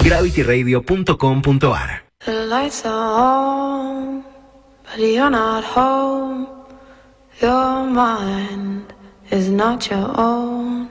gravityradio.com.ar. The lights are on, but you're not home. Your mind is not your own.